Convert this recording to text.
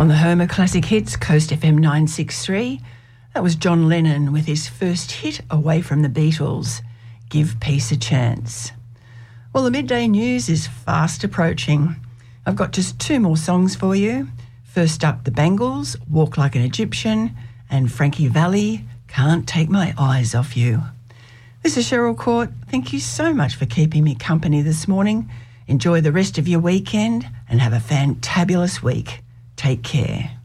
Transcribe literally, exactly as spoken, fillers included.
On the home of classic hits, Coast F M nine sixty-three, that was John Lennon with his first hit away from the Beatles, Give Peace a Chance. Well, the midday news is fast approaching. I've got just two more songs for you. First up, the Bangles, Walk Like an Egyptian, and Frankie Valli, Can't Take My Eyes Off You. This is Cheryl Court. Thank you so much for keeping me company this morning. Enjoy the rest of your weekend and have a fantabulous week. Take care.